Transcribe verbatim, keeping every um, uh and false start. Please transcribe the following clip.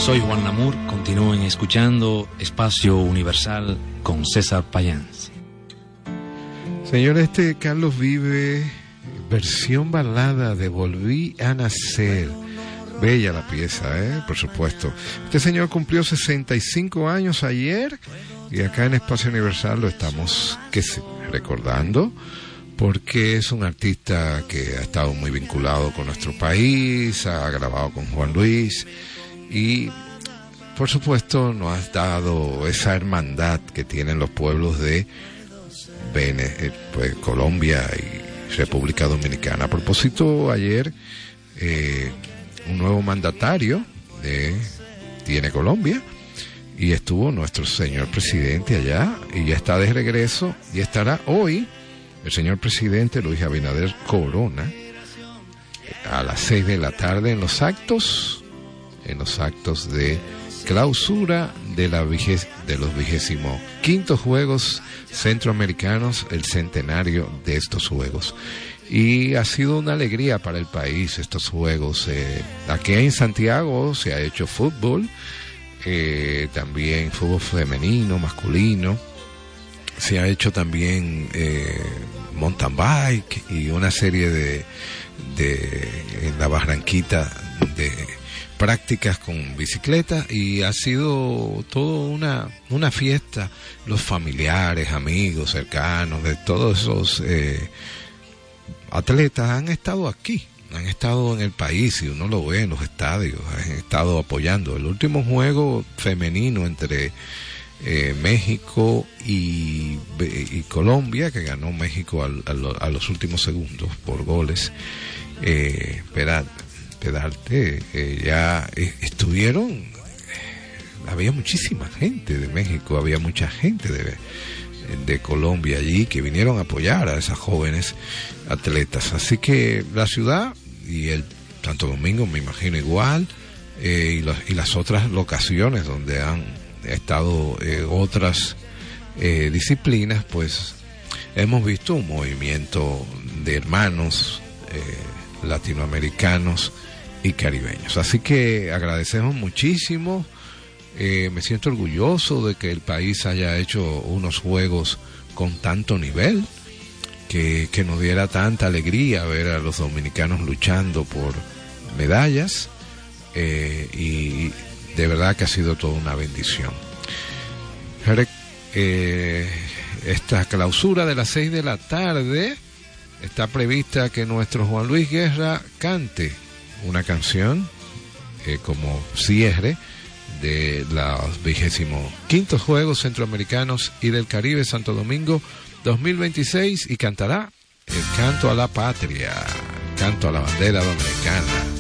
Soy Juan Lamour, continúen escuchando Espacio Universal con César Payans. Señor, este Carlos Vive, versión balada de Volví a Nacer. Bella la pieza, ¿eh? Por supuesto. Este señor cumplió sesenta y cinco años ayer y acá en Espacio Universal lo estamos ¿qué sé? recordando porque es un artista que ha estado muy vinculado con nuestro país, ha grabado con Juan Luis y por supuesto nos ha dado esa hermandad que tienen los pueblos de Bene, pues, Colombia y República Dominicana. A propósito, ayer eh, un nuevo mandatario eh, tiene Colombia y estuvo nuestro señor presidente allá y ya está de regreso y estará hoy el señor presidente Luis Abinader Corona a las seis de la tarde en los actos en los actos de clausura de la vigés, de los vigésimo quintos Juegos Centroamericanos, el centenario de estos Juegos. Y ha sido una alegría para el país estos Juegos. Eh, aquí en Santiago se ha hecho fútbol, eh, también fútbol femenino, masculino. Se ha hecho también eh, mountain bike y una serie de, de en la Barranquita de prácticas con bicicleta y ha sido todo una una fiesta. Los familiares, amigos, cercanos de todos esos eh, atletas han estado aquí, han estado en el país y uno lo ve en los estadios, han estado apoyando. El último juego femenino entre eh, México y, y Colombia, que ganó México al, al, a los últimos segundos por goles, eh, espera, Pedarte, eh, ya eh, estuvieron, eh, había muchísima gente de México, había mucha gente de, de Colombia allí que vinieron a apoyar a esas jóvenes atletas. Así que la ciudad y el Santo Domingo, me imagino igual, eh, y, los, y las otras locaciones donde han estado eh, otras eh, disciplinas, pues hemos visto un movimiento de hermanos eh, latinoamericanos y caribeños. Así que agradecemos muchísimo, eh, me siento orgulloso de que el país haya hecho unos juegos con tanto nivel, que, que nos diera tanta alegría ver a los dominicanos luchando por medallas, eh, y de verdad que ha sido toda una bendición. Eh, esta clausura de las seis de la tarde está prevista que nuestro Juan Luis Guerra cante una canción eh, como cierre de los vigésimo quintos Juegos Centroamericanos y del Caribe Santo Domingo dos mil veintiséis y cantará el canto a la patria, el canto a la bandera dominicana.